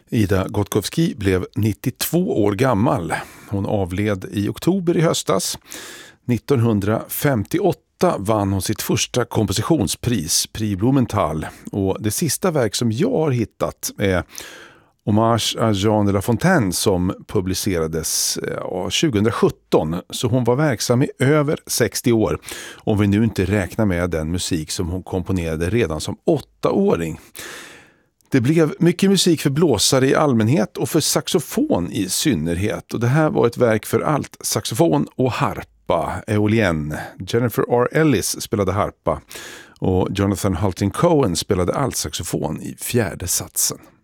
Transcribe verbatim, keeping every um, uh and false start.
Ida Gottkowski blev nittiotvå år gammal. Hon avled i oktober i höstas. nittonhundrafemtioåtta vann hon sitt första kompositionspris, Prix Blumenthal. Och det sista verk som jag har hittat är Hommage à Jean de La Fontaine som publicerades tjugohundrasjutton. Så hon var verksam i över sextio år. Om vi nu inte räknar med den musik som hon komponerade redan som åttaåring. Det blev mycket musik för blåsare i allmänhet och för saxofon i synnerhet. Och det här var ett verk för allt saxofon och harpa, Eolienne. Jennifer R. Ellis spelade harpa och Jonathan Hulting Cohen spelade alt saxofon i fjärde satsen.